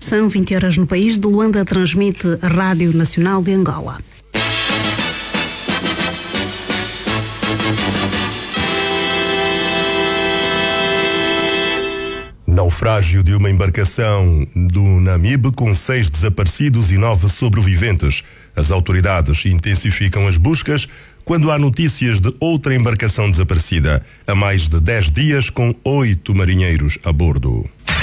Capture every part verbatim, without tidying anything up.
São vinte horas no país. De Luanda transmite a Rádio Nacional de Angola. Naufrágio de uma embarcação do Namibe com seis desaparecidos e nove sobreviventes. As autoridades intensificam as buscas quando há notícias de outra embarcação desaparecida, há mais de dez dias, com oito marinheiros a bordo.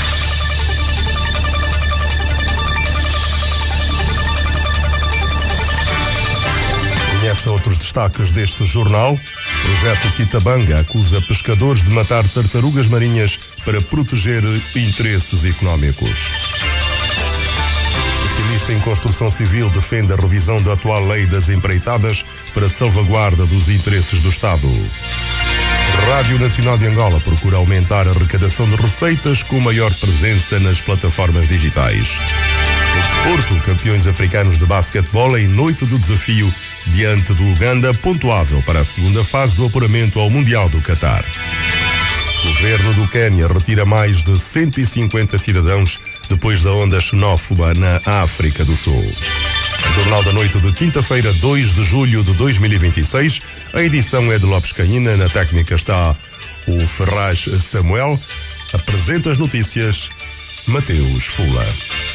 Conhece outros destaques deste jornal? Projeto Quitabanga acusa pescadores de matar tartarugas marinhas para proteger interesses económicos. Especialista em construção civil defende a revisão da atual lei das empreitadas para salvaguarda dos interesses do Estado. Rádio Nacional de Angola procura aumentar a arrecadação de receitas com maior presença nas plataformas digitais. No desporto, campeões africanos de basquetebol em noite do desafio diante do Uganda, pontuável para a segunda fase do apuramento ao Mundial do Catar. O governo do Quênia retira mais de cento e cinquenta cidadãos depois da onda xenófoba na África do Sul. Jornal da noite de quinta-feira, dois de julho de dois mil e vinte e seis. A edição é de Lopes Canhina, na técnica está o Ferraz Samuel. Apresenta as notícias Mateus Fula.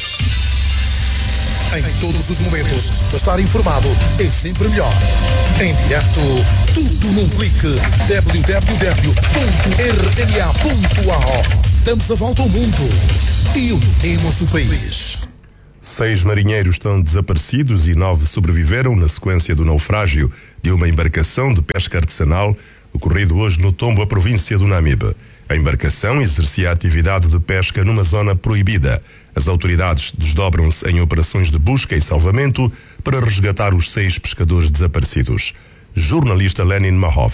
Em todos os momentos, estar informado é sempre melhor. Em direto, tudo num clique. w w w ponto r n a ponto a o. Damos a volta ao mundo e unimos o país. Seis marinheiros estão desaparecidos e nove sobreviveram na sequência do naufrágio de uma embarcação de pesca artesanal ocorrido hoje no Tombo, a província do Namibe. A embarcação exercia a atividade de pesca numa zona proibida. As autoridades desdobram-se em operações de busca e salvamento para resgatar os seis pescadores desaparecidos. Jornalista Lenin Mahov.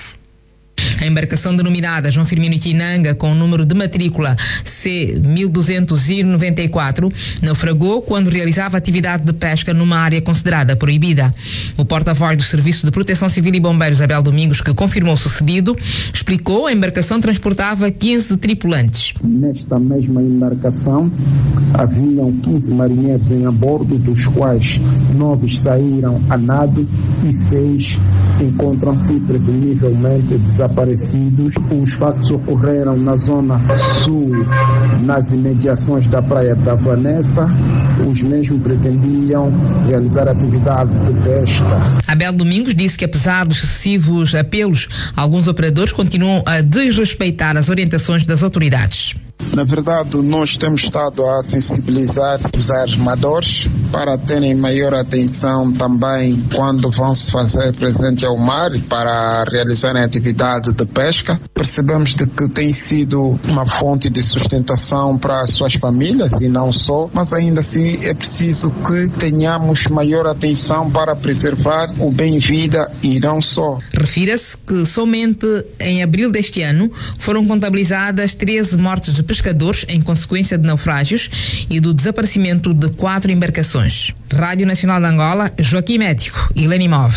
A embarcação denominada João Firmino Itinanga, com o número de matrícula C mil duzentos e noventa e quatro, naufragou quando realizava atividade de pesca numa área considerada proibida. O porta-voz do Serviço de Proteção Civil e Bombeiros, Abel Domingos, que confirmou o sucedido, explicou que a embarcação transportava quinze tripulantes. Nesta mesma embarcação haviam quinze marinheiros em a bordo, dos quais nove saíram a nado e seis encontram-se presumivelmente desaparecidos. Os fatos ocorreram na zona sul, nas imediações da praia da Vanessa. Os mesmos pretendiam realizar atividade de pesca. Abel Domingos disse que, apesar dos sucessivos apelos, alguns operadores continuam a desrespeitar as orientações das autoridades. Na verdade, nós temos estado a sensibilizar os armadores para terem maior atenção também quando vão se fazer presente ao mar para realizarem atividade de pesca. Percebemos de que tem sido uma fonte de sustentação para as suas famílias e não só, mas ainda assim é preciso que tenhamos maior atenção para preservar o bem-vida e não só. Refira-se que somente em abril deste ano foram contabilizadas treze mortes de pescadores em consequência de naufrágios e do desaparecimento de quatro embarcações. Rádio Nacional de Angola, Joaquim Médico e Lenimov.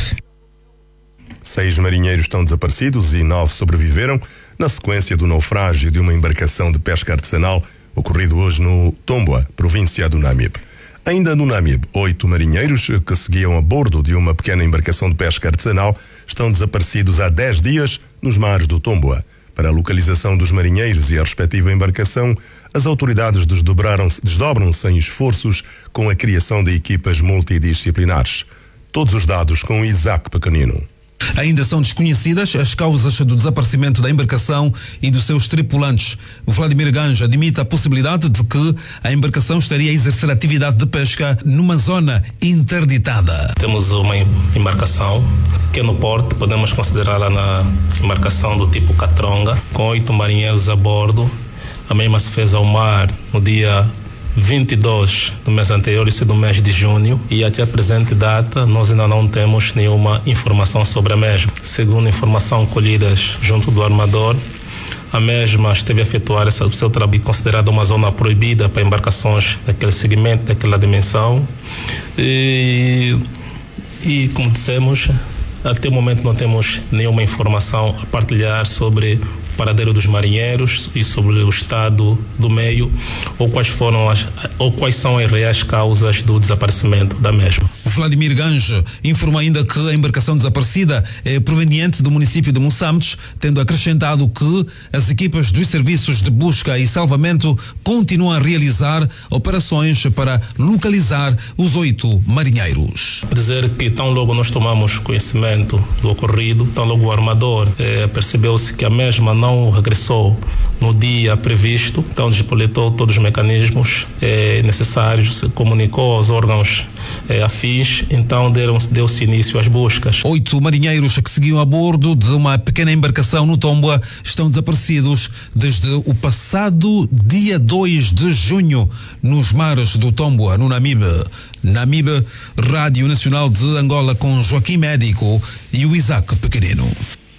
Seis marinheiros estão desaparecidos e nove sobreviveram na sequência do naufrágio de uma embarcação de pesca artesanal ocorrido hoje no Tomboa, província do Namibe. Ainda no Namibe, oito marinheiros que seguiam a bordo de uma pequena embarcação de pesca artesanal estão desaparecidos há dez dias nos mares do Tomboa. Para a localização dos marinheiros e a respectiva embarcação, as autoridades desdobraram-se, desdobram-se em esforços com a criação de equipas multidisciplinares. Todos os dados com Isaac Pequenino. Ainda são desconhecidas as causas do desaparecimento da embarcação e dos seus tripulantes. O Vladimir Ganja admite a possibilidade de que a embarcação estaria a exercer atividade de pesca numa zona interditada. Temos uma embarcação que no porto podemos considerá-la na embarcação do tipo Catronga, com oito marinheiros a bordo. A mesma se fez ao mar no dia vinte e dois do mês anterior, isso é do mês de junho, e até a presente data nós ainda não temos nenhuma informação sobre a mesma. Segundo informação colhidas junto do armador, a mesma esteve a efetuar essa, o seu trabalho considerado uma zona proibida para embarcações daquele segmento, daquela dimensão, e, e como dissemos, até o momento não temos nenhuma informação a partilhar sobre paradeiro dos marinheiros e sobre o estado do meio, ou quais foram as, ou quais são as reais causas do desaparecimento da mesma. Vladimir Ganja informa ainda que a embarcação desaparecida é proveniente do município de Moçambique, tendo acrescentado que as equipas dos serviços de busca e salvamento continuam a realizar operações para localizar os oito marinheiros. Dizer que tão logo nós tomamos conhecimento do ocorrido, tão logo o armador eh, percebeu-se que a mesma não regressou no dia previsto, então despoletou todos os mecanismos eh, necessários, comunicou aos órgãos eh, afins, então deram-se, deu-se início às buscas. Oito marinheiros que seguiam a bordo de uma pequena embarcação no Tomboa estão desaparecidos desde o passado dia dois de junho nos mares do Tomboa, no Namibe. Namibe, Rádio Nacional de Angola, com Joaquim Médico e o Isaac Pequenino.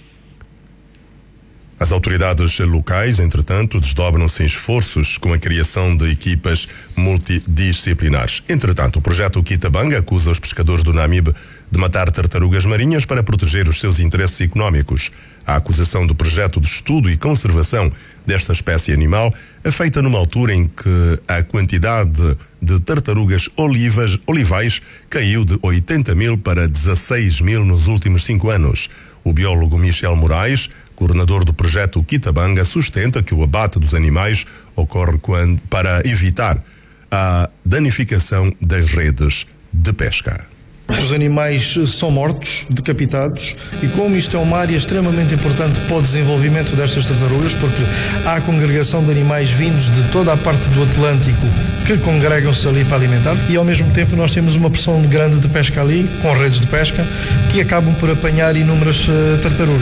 As autoridades locais, entretanto, desdobram-se em esforços com a criação de equipas multidisciplinares. Entretanto, o projeto Kitabanga acusa os pescadores do Namibe de matar tartarugas marinhas para proteger os seus interesses económicos. A acusação do projeto de estudo e conservação desta espécie animal é feita numa altura em que a quantidade de tartarugas olivas, olivais caiu de oitenta mil para dezasseis mil nos últimos cinco anos. O biólogo Michel Moraes, coordenador do projeto Kitabanga, sustenta que o abate dos animais ocorre quando, para evitar a danificação das redes de pesca. Os animais são mortos, decapitados, e como isto é uma área extremamente importante para o desenvolvimento destas tartarugas, porque há a congregação de animais vindos de toda a parte do Atlântico que congregam-se ali para alimentar, e ao mesmo tempo nós temos uma pressão grande de pesca ali, com redes de pesca, que acabam por apanhar inúmeras uh, tartarugas.